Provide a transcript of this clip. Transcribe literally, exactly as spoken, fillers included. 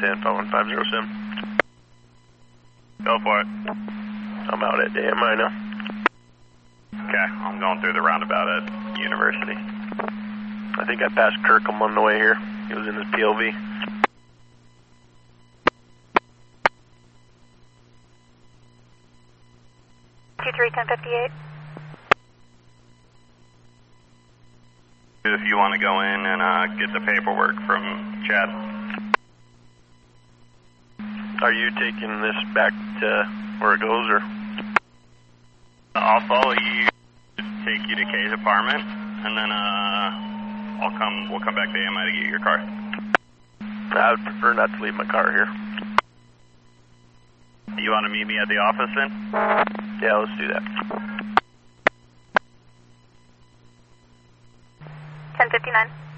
ten, five one five zero seven. Go for it. I'm out at A M I now. Okay, I'm going through the roundabout at University. I think I passed Kirkham on the way here. He was in his P L V. two three, ten fifty-eight. If you want to go in and uh, get the paperwork from Chad. Are you taking this back to where it goes, or? I'll follow you, take you to Kay's apartment, and then uh, I'll come. We'll come back to A M I to get your car. I would prefer not to leave my car here. You want to meet me at the office then? Yeah, let's do that. ten fifty-nine.